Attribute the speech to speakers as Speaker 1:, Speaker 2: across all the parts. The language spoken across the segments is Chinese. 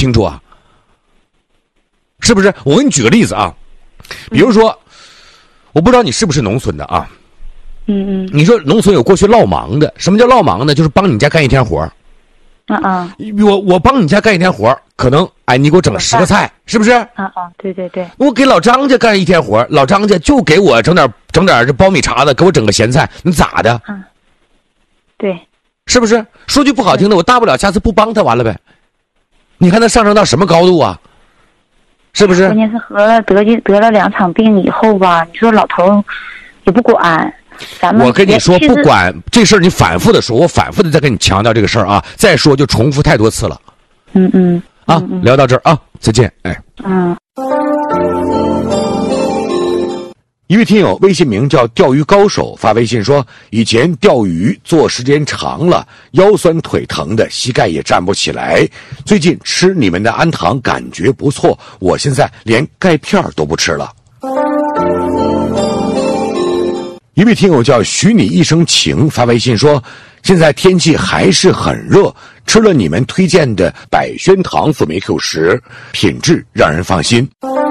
Speaker 1: 清楚啊？是不是？我给你举个例子啊，比如说，我不知道你是不是农村的啊？你说农村有过去落忙的，什么叫落忙呢？就是帮你家干一天活。我帮你家干一天活，可能你给我整10个菜，是不是？
Speaker 2: 对对对。
Speaker 1: 我给老张家干一天活，老张家就给我整点这苞米碴子，给我整个咸菜，你咋的？
Speaker 2: 对。
Speaker 1: 是不是？说句不好听的，我大不了下次不帮他完了呗。你看他上升到什么高度啊？是不是？
Speaker 2: 关键是得了2场病以后吧，你说老头也不管。
Speaker 1: 我跟你说，不管这事儿，你反复的说，我反复的在跟你强调这个事儿啊，再说就重复太多次了。聊到这儿啊，再见。一位听友微信名叫钓鱼高手发微信说，以前钓鱼做时间长了，腰酸腿疼的，膝盖也站不起来，最近吃你们的氨糖感觉不错，我现在连钙片都不吃了。一位听友叫许你一生情发微信说，现在天气还是很热，吃了你们推荐的百宣堂辅酶 Q10，品质让人放心。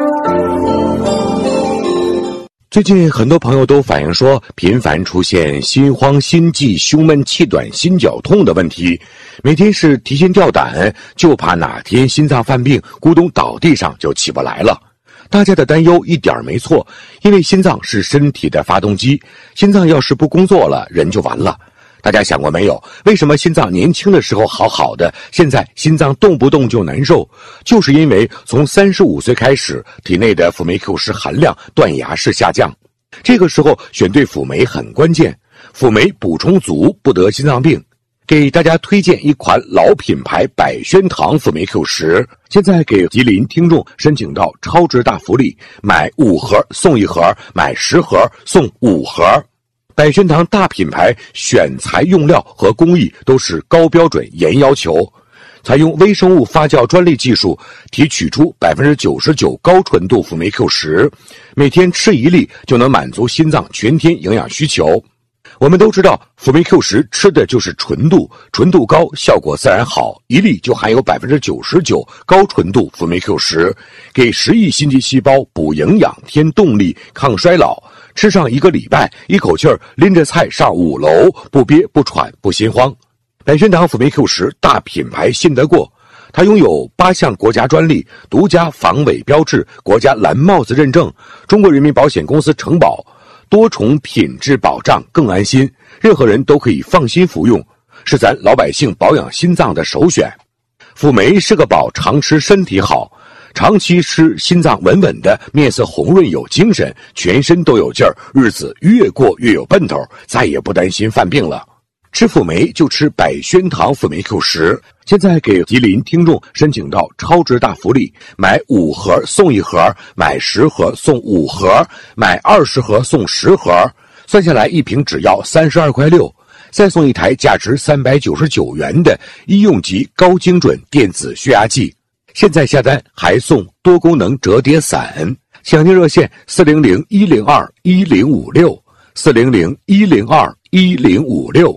Speaker 1: 最近很多朋友都反映说，频繁出现心慌、心悸、胸闷、气短、心绞痛的问题，每天是提心吊胆，就怕哪天心脏犯病，咕咚倒地上就起不来了。大家的担忧一点没错，因为心脏是身体的发动机，心脏要是不工作了，人就完了。大家想过没有，为什么心脏年轻的时候好好的，现在心脏动不动就难受？就是因为从35岁开始，体内的辅酶 Q10含量断崖式下降。这个时候选对辅酶很关键，辅酶补充足，不得心脏病。给大家推荐一款老品牌百宣堂辅酶 Q10，现在给吉林听众申请到超值大福利，买5盒送1盒，买10盒送5盒。百宣堂大品牌选材用料和工艺都是高标准严要求，采用微生物发酵专利技术提取出99%高纯度辅酶 Q10，每天吃1粒就能满足心脏全天营养需求。我们都知道辅酶 Q10 吃的就是纯度，纯度高效果自然好，1粒就含有99%高纯度辅酶 Q10，给10亿心肌细胞补营养添动力抗衰老，吃上1个礼拜，一口气儿拎着菜上5楼，不憋不喘不心慌。百宣堂辅酶 Q10 大品牌信得过，它拥有8项国家专利，独家防伪标志，国家蓝帽子认证，中国人民保险公司承保，多重品质保障更安心，任何人都可以放心服用，是咱老百姓保养心脏的首选。辅酶是个宝，常吃身体好，长期吃心脏稳稳的，面色红润有精神，全身都有劲儿，日子越过越有奔头，再也不担心犯病了。吃辅酶就吃百宣堂辅酶 Q10，现在给吉林听众申请到超值大福利，买5盒送1盒，买10盒送5盒，买20盒送10盒，算下来一瓶只要32.6块，再送一台价值399元的医用级高精准电子血压计。现在下单还送多功能折叠伞，详情热线400-102-1056，400-102-1056。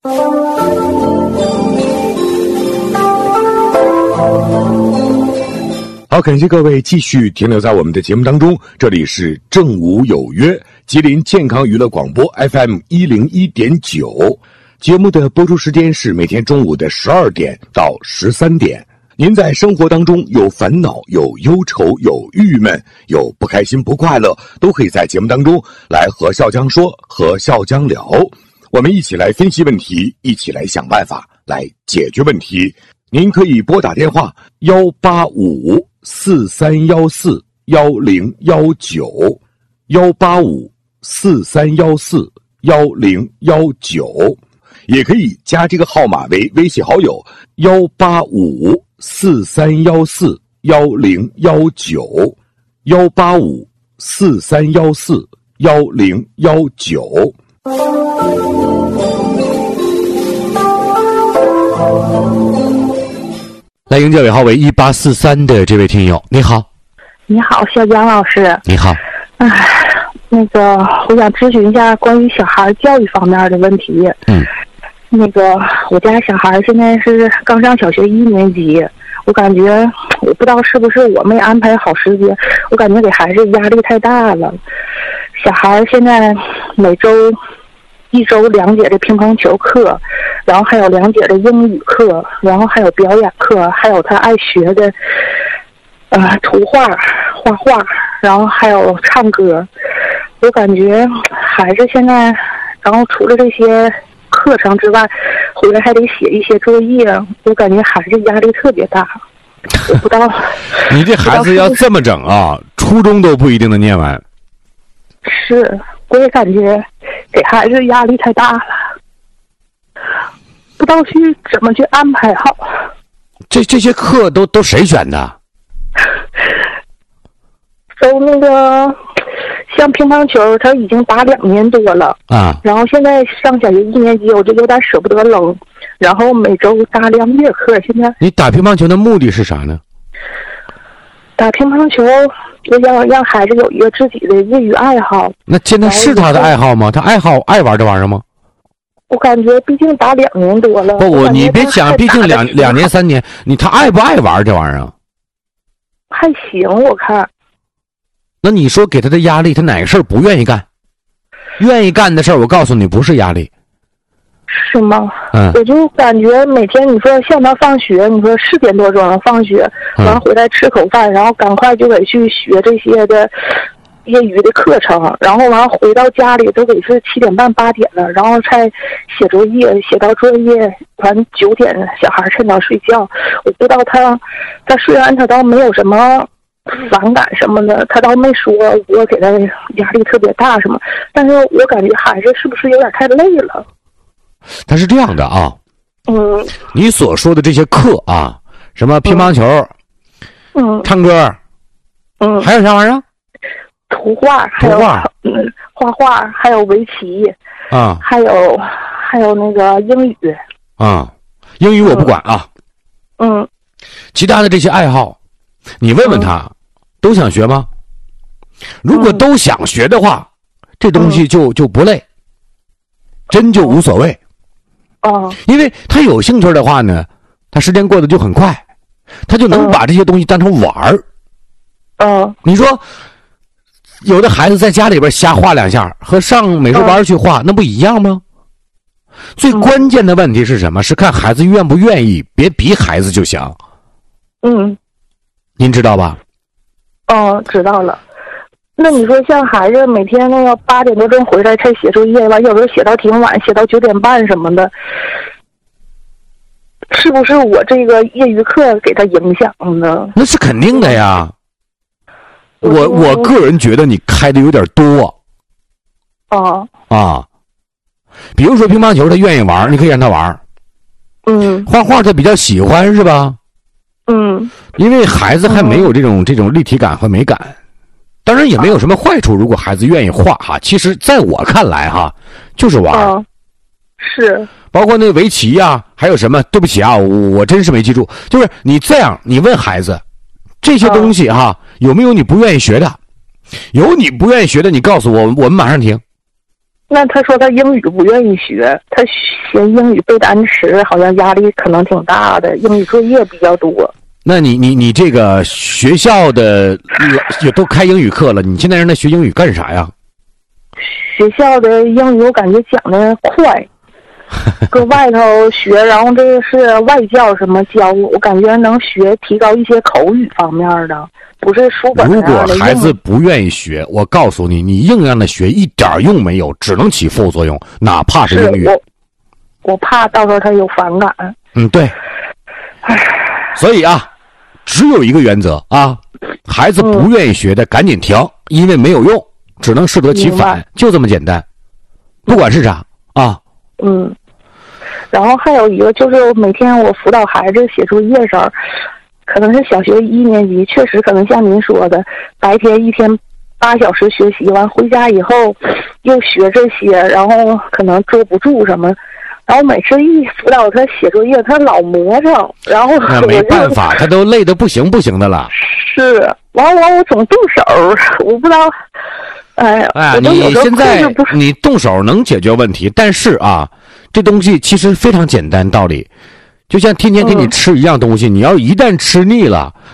Speaker 1: 好，感谢各位继续停留在我们的节目当中，这里是正午有约，吉林健康娱乐广播 FM 101.9，节目的播出时间是每天中午的12点到13点。您在生活当中有烦恼、有忧愁、有郁闷、有不开心、不快乐，都可以在节目当中来和笑江说，和笑江聊，我们一起来分析问题，一起来想办法来解决问题。您可以拨打电话185-4314-1019，185-4314-1019，也可以加这个号码为微信好友185-4314-1019，185-4314-1019。来迎接尾号为1843的这位听友，你好。
Speaker 2: 你好，小江老师。
Speaker 1: 你好。
Speaker 2: 我想咨询一下关于小孩教育方面的问题。我家小孩现在是刚上小学1年级， 我感觉我不知道是不是我没安排好时间，我感觉给孩子压力太大了。小孩现在每周1周2节的乒乓球课，然后还有2节的英语课，然后还有表演课，还有他爱学的图画、画画，然后还有唱歌。我感觉孩子现在，然后除了这些课程之外，回来还得写一些作业，我感觉孩子压力特别大。我不知道
Speaker 1: 你这孩子要这么整啊，初中都不一定能念完。
Speaker 2: 是，我也感觉给孩子压力太大了，不知道怎么去安排好。
Speaker 1: 这些课都谁选的？
Speaker 2: 都那个像乒乓球，他已经打2年多了
Speaker 1: 啊，
Speaker 2: 然后现在上小学1年级，我就有点舍不得扔，然后每周打2节课。现在
Speaker 1: 你打乒乓球的目的是啥呢？
Speaker 2: 打乒乓球，我想让孩子有一个自己的业余爱好。
Speaker 1: 那现在是他的爱好吗？他爱玩这玩意儿吗？
Speaker 2: 我感觉毕竟打2年多了。
Speaker 1: 不，你别想，毕竟两年3年，他爱不爱玩这玩意儿啊？
Speaker 2: 还行，我看。
Speaker 1: 那你说给他的压力，他哪个事儿不愿意干？愿意干的事儿，我告诉你不是压力。
Speaker 2: 是吗？我就感觉每天你说像他放学，你说4点多钟放学，完回来吃口饭，然后赶快就得去学这些的业余的课程，然后完回到家里都得是7点半8点了，然后才写作业，写到作业完9点，小孩趁早睡觉。我不知道他虽然他倒没有什么反感什么的，他倒没说我给他压力特别大什么，但是我感觉孩子是不是有点太累了？
Speaker 1: 他是这样的啊，你所说的这些课啊，什么乒乓球，唱歌，还有啥玩意儿？
Speaker 2: 图画，还有画画，还有围棋
Speaker 1: 啊，
Speaker 2: 还有那个英语
Speaker 1: 啊，英语我不管啊，其他的这些爱好，你问问他，都想学吗？如果都想学的话，这东西就不累，真就无所谓。因为他有兴趣的话呢，他时间过得就很快，他就能把这些东西当成玩儿。你说有的孩子在家里边瞎画2下，和上美术班去画，那不一样吗？最关键的问题是什么？是看孩子愿不愿意，别逼孩子就行。您知道吧？
Speaker 2: 知道了。那你说像孩子每天那个8点多钟回来才写作业吧，有时候写到挺晚，写到9点半什么的，是不是我这个业余课给他影响呢？
Speaker 1: 那是肯定的呀。我个人觉得你开的有点多。比如说乒乓球他愿意玩，你可以让他玩。画画他比较喜欢是吧？因为孩子还没有这种立体感和美感。当然也没有什么坏处，如果孩子愿意画哈，其实在我看来哈，就是玩。
Speaker 2: 是。
Speaker 1: 包括那个围棋呀，还有什么？对不起啊，我真是没记住。就是你这样，你问孩子，这些东西哈，有没有你不愿意学的？有你不愿意学的，你告诉我，我们马上停。
Speaker 2: 那他说他英语不愿意学，他学英语背单词好像压力可能挺大的，英语作业比较多。
Speaker 1: 那你这个学校的也都开英语课了，你现在让他学英语干啥呀？
Speaker 2: 学校的英语我感觉讲的快，搁外头学，然后这个是外教什么教，我感觉能提高一些口语方面的，不是书本上的。
Speaker 1: 如果孩子不愿意学，我告诉你，你硬让他学一点用没有，只能起副作用，哪怕是英语。
Speaker 2: 我怕到时候他有反感。
Speaker 1: 对。所以啊，只有一个原则啊，孩子不愿意学的赶紧停，因为没有用，只能适得其反，就这么简单。不管是啥啊。
Speaker 2: 然后还有一个就是每天我辅导孩子写作业时候，可能是小学1年级，确实可能像您说的，白天一天8小时学习，完回家以后又学这些，然后可能坐不住什么。然后每次一辅导他写作业，他老磨蹭，然后
Speaker 1: 那没办法，他都累得不行的了。
Speaker 2: 是，完我总动手，我不知道。
Speaker 1: 你现在你动手能解决问题，但是啊，这东西其实非常简单道理，
Speaker 3: 就像天天给你吃一样东西，你要一旦吃腻了，